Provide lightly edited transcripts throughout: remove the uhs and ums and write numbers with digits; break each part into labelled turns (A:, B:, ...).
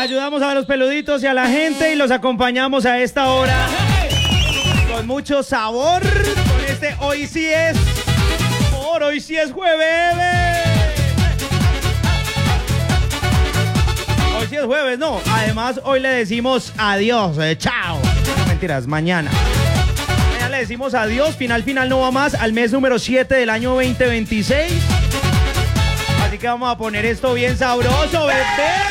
A: Ayudamos a los peluditos y a la gente y los acompañamos a esta hora con mucho sabor. Con este Hoy sí es jueves. Hoy sí es jueves, no. Además, hoy le decimos adiós. Chao. No, mentiras, mañana. Mañana le decimos adiós. Final no va más al mes número 7 del año 2026. Así que vamos a poner esto bien sabroso, bebé.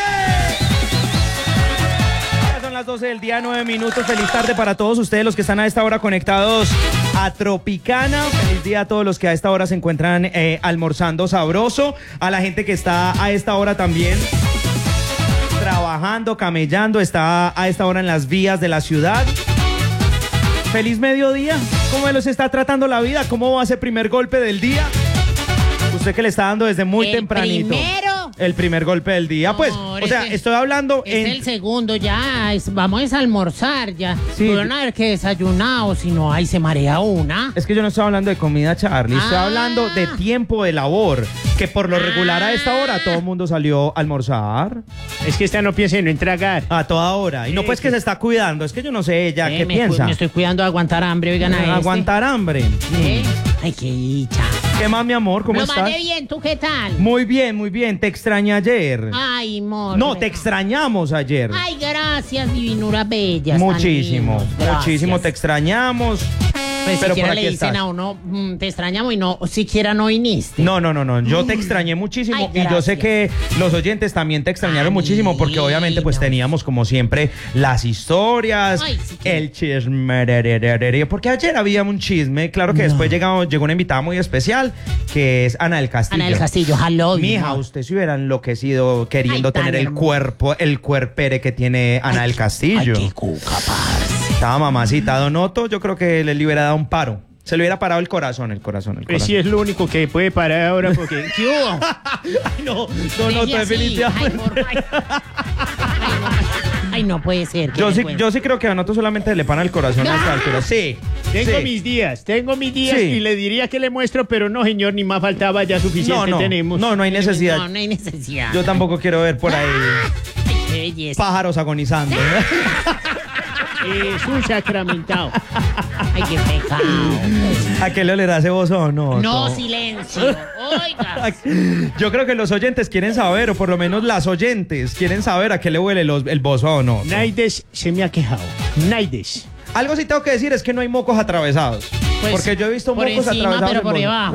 A: Ya son las 12 del día, 9 minutos. Feliz tarde para todos ustedes los que están a esta hora conectados a Tropicana. Feliz día a todos los que a esta hora se encuentran almorzando sabroso. A la gente que está a esta hora también trabajando, camellando, está a esta hora en las vías de la ciudad. Feliz mediodía. ¿Cómo los está tratando la vida? ¿Cómo va ese primer golpe del día? Usted que le está dando desde muy tempranito. El primer golpe del día. No, pues, o sea, estoy hablando
B: el segundo ya. Vamos a almorzar ya.
A: Sí.
B: Pudieron haber que desayunado, si no, ahí se marea una.
A: Es que yo no estoy hablando de comida, Charlie. Estoy hablando de tiempo de labor. Que por lo regular a esta hora todo el mundo salió a almorzar.
C: Es que esta no piensa en entregar.
A: A toda hora. Y no pues que se está cuidando. Es que yo no sé ella qué piensa.
B: Me estoy cuidando de aguantar hambre, oigan a
A: aguantar hambre.
B: Ay, qué dicha.
A: ¿Qué más, mi amor? ¿Cómo estás?
B: Lo mandé bien, ¿tú qué tal?
A: Muy bien. Te extrañé ayer.
B: Ay, amor.
A: No, te extrañamos ayer.
B: Ay, gracias, divinura bella.
A: Muchísimo te extrañamos.
B: Pues
A: pero
B: siquiera
A: por aquí
B: le dicen
A: estás.
B: a uno, te extrañamos y no, siquiera no viniste.
A: No. Yo te extrañé muchísimo.
B: Ay,
A: y yo sé que los oyentes también te extrañaron muchísimo porque obviamente pues teníamos como siempre las historias, el chisme. Porque ayer había un chisme. Claro que después llegó una invitada muy especial que es Ana del Castillo.
B: Ana del Castillo, hello.
A: Mija, usted se hubiera enloquecido queriendo tener el cuerpere que tiene Ana del Castillo.
B: Ay, qué cuca, parce.
A: Estaba mamacita, Donoto, yo creo que le hubiera dado un paro. Se le hubiera parado el corazón.
C: Pues sí, es lo único que puede parar ahora porque...
B: ¿Qué hubo?
A: Ay, no, Donoto, definitivamente.
B: Ay, no puede ser.
A: Yo sí creo que a Donoto solamente le para el corazón a esta altura. Sí.
C: Tengo mis días y le diría que le muestro, pero no, señor, ni más faltaba, ya suficiente tenemos.
A: No hay necesidad.
B: No hay necesidad.
A: Yo tampoco quiero ver por ahí
B: Ay, qué belleza.
A: pájaros agonizando.
C: Es un sacramentado.
B: Ay, qué pecado.
A: ¿A qué le olerá ese bozo?
B: No, silencio. Oiga.
A: Yo creo que los oyentes quieren saber, o por lo menos las oyentes quieren saber a qué le huele el bozo o no.
C: Naides se me ha quejado. Naides.
A: Algo sí tengo que decir es que no hay mocos atravesados.
B: Pues,
A: porque yo he visto mocos
B: encima,
A: atravesados.
B: Pero por debajo.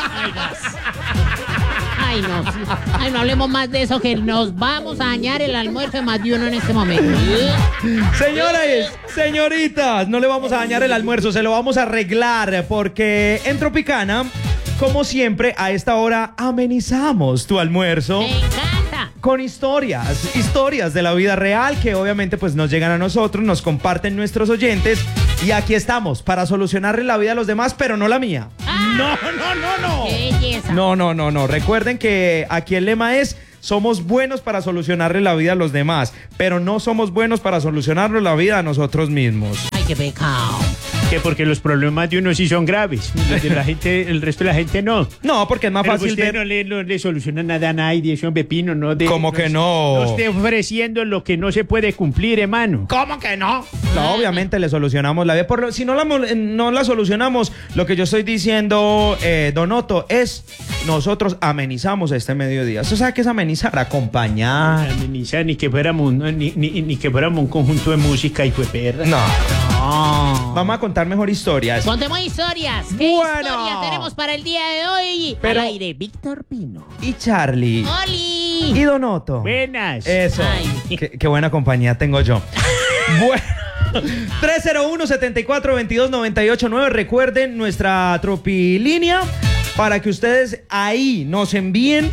B: Ay, no hablemos más de eso, que nos vamos a dañar el almuerzo de más de uno en este momento.
A: Señores, señoritas, no le vamos a dañar el almuerzo, se lo vamos a arreglar, porque en Tropicana, como siempre, a esta hora amenizamos tu almuerzo.
B: Me encanta.
A: Con historias de la vida real que obviamente pues nos llegan a nosotros, nos comparten nuestros oyentes y aquí estamos para solucionarle la vida a los demás, pero no la mía. No.
B: Qué belleza.
A: No. Recuerden que aquí el lema es: somos buenos para solucionarle la vida a los demás, pero no somos buenos para solucionarle la vida a nosotros mismos.
B: Ay, qué pecado.
C: Que porque los problemas de uno sí son graves, los de la gente, el resto de la gente no.
A: No, porque es más
C: pero
A: fácil
C: usted no le soluciona nada a nadie, eso es pepino, no de.
A: ¿Cómo que no?
C: No esté ofreciendo lo que no se puede cumplir, hermano.
A: ¿Cómo que no? No, obviamente le solucionamos la vida. Si no la solucionamos, lo que yo estoy diciendo, Donoto, es nosotros amenizamos este mediodía. ¿Eso sabe qué es amenizar? Acompañar.
C: Amenizar, ni que fuéramos un conjunto de música y fue perra.
A: No. Vamos a contar mejor historias.
B: Contemos historias. ¿Qué historia tenemos para el día de hoy?
A: Pero,
B: al aire, Víctor Pino.
A: Y Charlie.
B: ¡Oli!
A: Y Donoto.
C: Buenas.
A: Eso. Qué buena compañía tengo yo. Bueno. 301-7422-989. Recuerden nuestra tropilínea para que ustedes ahí nos envíen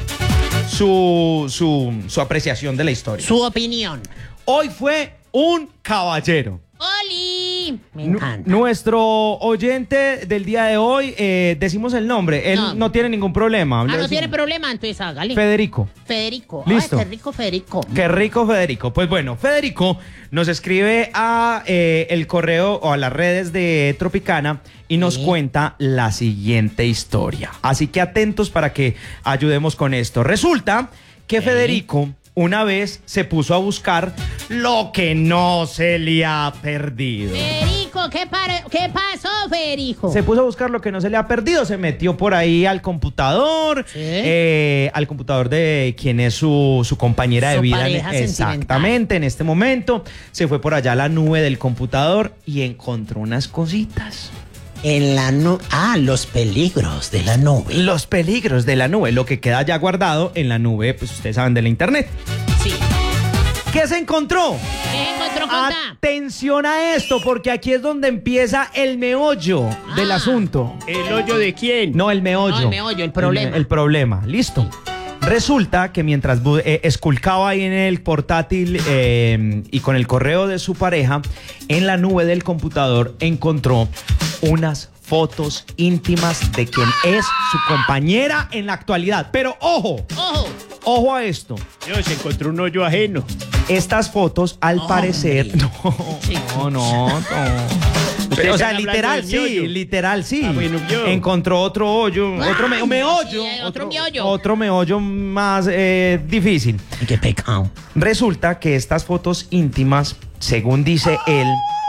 A: su apreciación de la historia.
B: Su opinión.
A: Hoy fue un caballero.
B: ¡Oli! Me encanta.
A: Nuestro oyente del día de hoy, decimos el nombre. Él no tiene ningún problema.
B: No tiene problema, entonces hágale.
A: Federico. Listo.
B: Ay, qué rico Federico.
A: Qué rico Federico. Pues bueno, Federico nos escribe a el correo o a las redes de Tropicana y nos cuenta la siguiente historia. Así que atentos para que ayudemos con esto. Resulta que Federico una vez se puso a buscar lo que no se le ha perdido.
B: Federico, ¿qué pasó, Federico?
A: Se puso a buscar lo que no se le ha perdido, se metió por ahí al computador,
B: ¿Sí?
A: al computador de quien es su compañera de
B: Su
A: vida.
B: pareja
A: Exactamente, en este momento. Se fue por allá a la nube del computador y encontró unas cositas.
B: En la nube. Ah, los peligros de la nube.
A: Los peligros de la nube, lo que queda ya guardado en la nube, pues ustedes saben, de la internet.
B: Sí.
A: ¿Qué se encontró?
B: ¿Qué encontró, Contá?
A: Atención a esto, porque aquí es donde empieza el meollo del asunto.
C: ¿El hoyo de quién?
A: No, el meollo.
B: No, el meollo, el problema.
A: El problema, listo. Resulta que mientras esculcaba ahí en el portátil y con el correo de su pareja, en la nube del computador encontró unas fotos íntimas de quien es su compañera en la actualidad. Pero ojo,
B: ¡Ojo!
A: ojo a esto.
C: Dios, se encontró un hoyo ajeno.
A: Estas fotos, al parecer...
B: Sí.
A: No.
C: Ustedes
A: O sea,
C: están
A: literal
C: hablando del
A: sí,
C: meollo.
A: literal sí.
C: Ah, bueno, yo.
A: Encontró otro hoyo, otro
B: Ay,
A: meollo.
B: sí, otro meollo.
A: Otro meollo más difícil.
B: ¡Qué pecado!
A: Resulta que estas fotos íntimas, según dice él,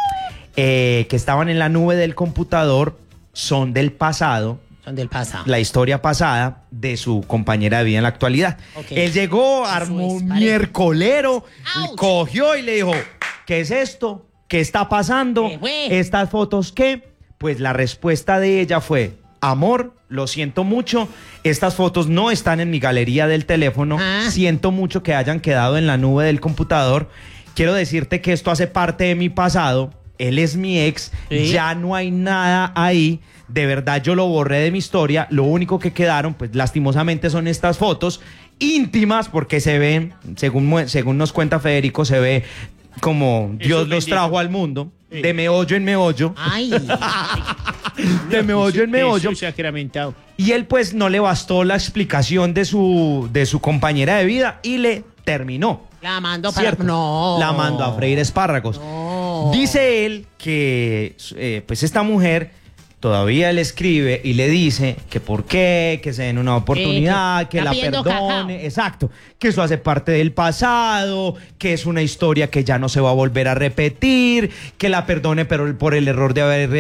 A: que estaban en la nube del computador, son del pasado.
B: Son del pasado.
A: La historia pasada de su compañera de vida en la actualidad.
B: Ok.
A: Él llegó, armó un
B: expareja.
A: miércolero,
B: ¡Auch!
A: cogió y le dijo, ¿qué es esto? ¿Qué está pasando?
B: ¿Qué fue?
A: ¿Estas fotos qué? Pues la respuesta de ella fue, amor, lo siento mucho, estas fotos no están en mi galería del teléfono,
B: Ah.
A: siento mucho que hayan quedado en la nube del computador, quiero decirte que esto hace parte de mi pasado, él es mi ex,
B: Sí.
A: ya no hay nada ahí, de verdad yo lo borré de mi historia, lo único que quedaron, pues lastimosamente son estas fotos íntimas, porque se ven, según nos cuenta Federico, se ve como Dios los
C: bendito.
A: trajo al mundo,
C: Sí.
A: de meollo en meollo,
B: ¡Ay!
A: de meollo en meollo.
C: Jesús sacramentado.
A: Y él pues no le bastó la explicación de su compañera de vida y le terminó.
B: La mando para...
A: ¿Cierto?
B: No.
A: La mandó a freír espárragos.
B: No.
A: Dice él que pues esta mujer todavía le escribe y le dice que por qué, que se den una oportunidad, que
B: está
A: la
B: pidiendo
A: perdone,
B: cacao.
A: exacto, que eso hace parte del pasado, que es una historia que ya no se va a volver a repetir, que la perdone pero por el error de haber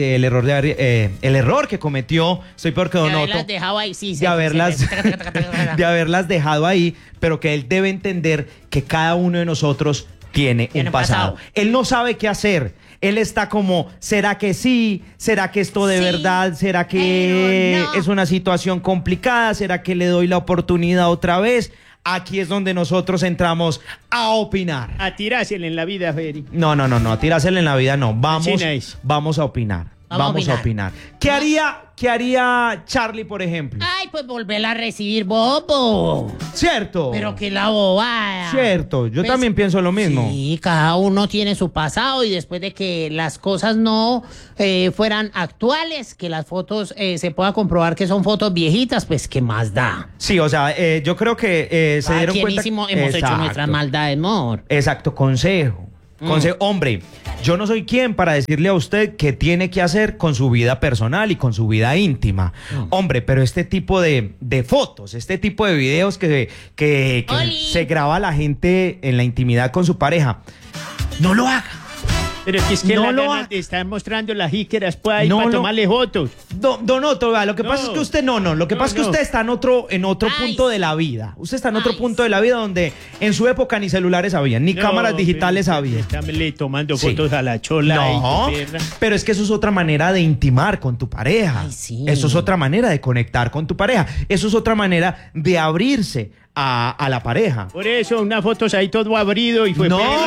A: el error que cometió, estoy peor que
B: De
A: Donoto,
B: haberlas dejado ahí, sí.
A: de haberlas dejado ahí, pero que él debe entender que cada uno de nosotros tiene un pasado. Él no sabe qué hacer. Él está como, ¿será que sí? ¿Será que esto de
B: Sí,
A: verdad? ¿Será que
B: pero no.
A: es una situación complicada? ¿Será que le doy la oportunidad otra vez? Aquí es donde nosotros entramos a opinar.
C: A tirársela en la vida, Federico.
A: No, a tirársela en la vida no.
C: Así no es.
A: Vamos a opinar.
B: Vamos a opinar.
A: ¿Qué haría Charlie, por ejemplo?
B: Ay, pues volverla a recibir, bobo.
A: ¿Cierto?
B: Pero que la bobada.
A: Cierto, yo
B: Pues,
A: también pienso lo mismo.
B: Sí, cada uno tiene su pasado y después de que las cosas no fueran actuales, que las fotos se pueda comprobar que son fotos viejitas, pues ¿qué más da?
A: Sí, o sea, yo creo que se dieron cuenta.
B: Hemos hecho
A: Exacto.
B: nuestras maldades, amor.
A: Exacto, consejo. Hombre, yo no soy quien para decirle a usted qué tiene que hacer con su vida personal y con su vida íntima. Hombre, pero este tipo de fotos, este tipo de videos que
B: Oli.
A: se graba la gente en la intimidad con su pareja, no lo haga.
C: Pero es que
A: No
C: la
A: lo
C: gana
A: ha-
C: te están mostrando las jícaras pues, ahí
A: No
C: para
A: lo-
C: tomarle fotos.
A: Donoto, vea, lo que pasa es que usted lo que
C: No,
A: pasa es que
C: no.
A: usted está en otro
B: Ay,
A: punto de
B: sí.
A: la vida. Usted está en otro
B: Ay,
A: punto de la vida donde en su época ni celulares habían, ni
C: No,
A: cámaras digitales
C: pero
A: había.
C: Estámele tomando
A: Sí.
C: fotos a la chola.
A: No,
C: y tu perra.
A: pero es que eso es otra manera de intimar con tu pareja.
B: Ay, sí.
A: Eso es otra manera de conectar con tu pareja. Eso es otra manera de abrirse a la pareja.
C: Por eso, unas fotos ahí todo abrido y fue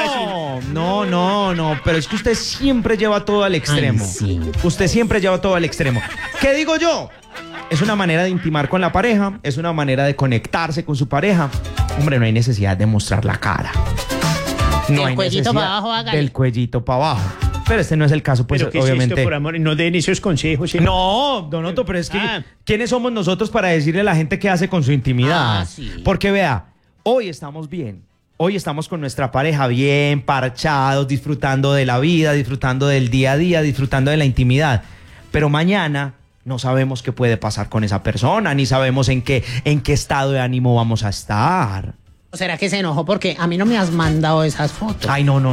A: No, pero es que usted siempre lleva todo al extremo.
B: Ay, sí.
A: Usted siempre lleva todo al extremo. ¿Qué digo yo? Es una manera de intimar con la pareja, es una manera de conectarse con su pareja. Hombre, no hay necesidad de mostrar la cara. No
B: Del
A: hay
B: cuellito
A: necesidad
B: para abajo, hágale.
A: del cuellito para abajo. Pero este no es el caso, pues
C: Pero ¿qué es
A: obviamente.
C: esto, por amor? No den esos consejos. ¿sí?
A: No, Donoto, pero es que
C: Ah.
A: ¿quiénes somos nosotros para decirle a la gente qué hace con su intimidad?
B: Ah, sí.
A: Porque vea, hoy estamos bien. Hoy estamos con nuestra pareja bien, parchados, disfrutando de la vida, disfrutando del día a día, disfrutando de la intimidad. Pero mañana no sabemos qué puede pasar con esa persona, ni sabemos en qué estado de ánimo vamos a estar.
B: ¿O será que se enojó porque a mí no me has mandado esas fotos?
A: Ay, no.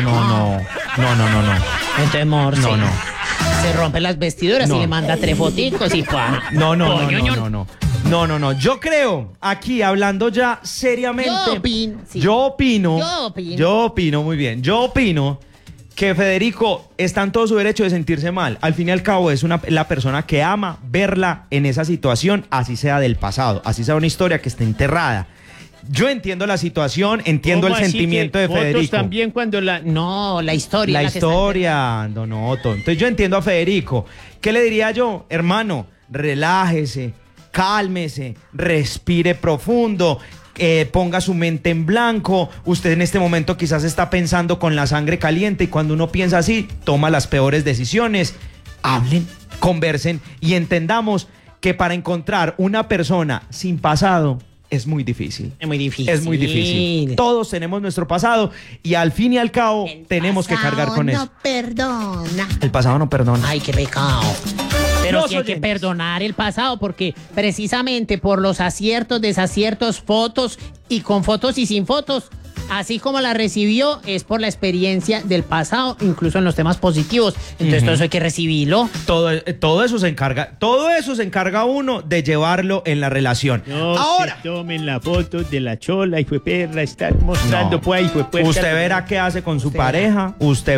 B: Entonces, Morse.
A: No.
B: Se rompe las vestiduras
A: No.
B: y le manda 3 foticos y pa.
A: No.
B: Coño.
A: Yo creo, aquí hablando ya seriamente. Yo opino, muy bien. Yo opino que Federico está en todo su derecho de sentirse mal. Al fin y al cabo es la persona que ama verla en esa situación, así sea del pasado, así sea una historia que esté enterrada. Yo entiendo la situación, entiendo el
C: ¿Cómo así
A: sentimiento
C: que
A: de
C: fotos
A: Federico.
C: también cuando la...
B: No, la historia.
A: La
B: que está
A: historia, Don Otto. Entonces yo entiendo a Federico. ¿Qué le diría yo? Hermano, relájese, cálmese, respire profundo, ponga su mente en blanco. Usted en este momento quizás está pensando con la sangre caliente y cuando uno piensa así, toma las peores decisiones. Hablen, conversen y entendamos que para encontrar una persona sin pasado es muy difícil.
B: Es muy difícil.
A: Es muy difícil. Todos tenemos nuestro pasado y al fin y al cabo tenemos que cargar con eso.
B: El pasado no perdona.
A: El pasado no perdona.
B: Ay, qué pecado. Pero
A: Los
B: sí hay que
A: oyentes.
B: perdonar el pasado porque precisamente por los aciertos, desaciertos, fotos y con fotos y sin fotos, así como la recibió, es por la experiencia del pasado, incluso en los temas positivos. Entonces todo eso hay que recibirlo.
A: Todo eso se encarga uno de llevarlo en la relación.
C: No
A: Ahora,
C: se tomen la foto de la chola, hijo de perra, están mostrando
A: no.
C: pues, hijo de puerca.
A: Usted verá qué hace con su pareja,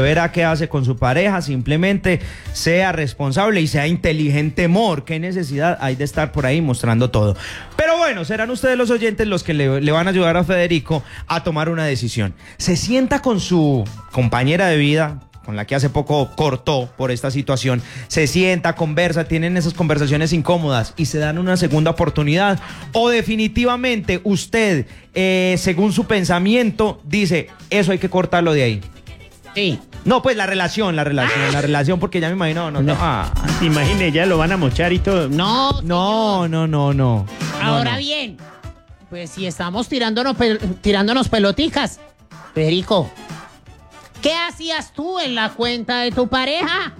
A: simplemente sea responsable y sea inteligente, amor. ¿Qué necesidad hay de estar por ahí mostrando todo? Pero bueno, serán ustedes los oyentes los que le van a ayudar a Federico a tomar una decisión. Se sienta con su compañera de vida, con la que hace poco cortó por esta situación, se sienta, conversa, tienen esas conversaciones incómodas y se dan una segunda oportunidad, o definitivamente usted, según su pensamiento, dice, eso hay que cortarlo de ahí.
B: Sí.
A: No, pues la relación, porque ya me imagino,
C: Imagine, ya lo van a mochar y todo.
B: No.
A: No.
B: Ahora bien, pues si estamos tirándonos peloticas, Federico, ¿qué hacías tú en la cuenta de tu pareja?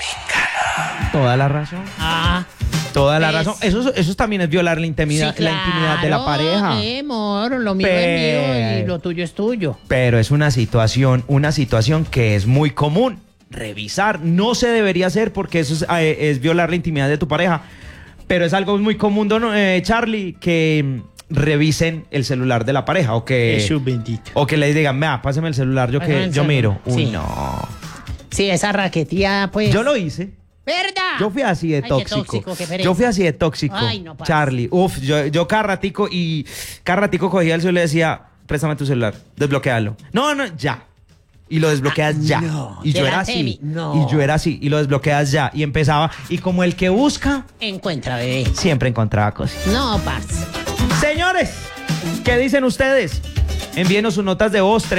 A: Toda la razón. Toda la razón. Eso también es violar la intimidad,
B: Sí,
A: la intimidad de la pareja.
B: Amor, lo mío es mío y lo tuyo es tuyo.
A: Pero es una situación que es muy común. Revisar no se debería hacer porque eso es violar la intimidad de tu pareja. Pero es algo muy común, Charlie, que revisen el celular de la pareja o que
C: Jesús bendito.
A: o que les digan, vea, pásame el celular, yo miro. Uy,
B: Sí.
A: no.
B: Sí, esa raquetía, pues.
A: Yo lo hice.
B: ¿Verdad?
A: Yo fui así de
B: Ay, qué
A: tóxico.
B: qué pereza.
A: Yo fui así de tóxico.
B: Ay, no, parce.
A: Charlie. Uf, yo cada ratico cogía el celular y le decía, préstame tu celular, desbloquéalo. No, ya. Y lo desbloqueas ya.
B: no.
A: Y yo era
B: Delante de
A: así.
B: mí, no.
A: Y yo era así. Y lo desbloqueas ya. Y empezaba. Y como el que busca,
B: Encuentra, bebé.
A: siempre encontraba cosas.
B: No, parce.
A: Señores, ¿qué dicen ustedes? Envíenos sus notas de voz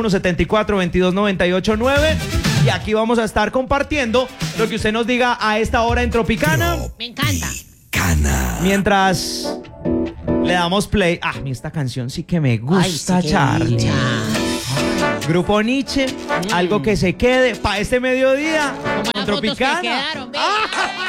A: 301-74-22-98-9 y aquí vamos a estar compartiendo lo que usted nos diga a esta hora en Tropicana.
B: Me encanta.
A: Mientras le damos play. Esta canción sí que me gusta,
B: Ay, sí, qué
A: Charlie.
B: dicha.
A: Grupo Nietzsche, algo que se quede para este mediodía
B: Como
A: con
B: las fotos que
A: Tropicana.
B: quedaron, ve.